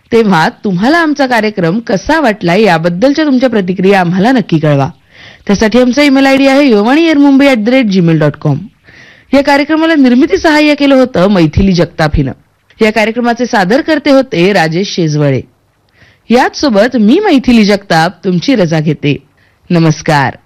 तेव्हा तुम्हाला आमचा कार्यक्रम कसा वाटला याबद्दलच्या तुमच्या प्रतिक्रिया आम्हाला नक्की कळवा. त्यासाठी आमचा ईमेल आयडी आहे yovani@mumbai@gmail.com. या कार्यक्रमाला निर्मिती सहाय्य केलं होतं मैथिली जगताप हिनं. या कार्यक्रमाचे सादर करते होते राजेश शेजवळे. याच सोबत मी मैथिली जगताप तुमची रजा घेते. नमस्कार.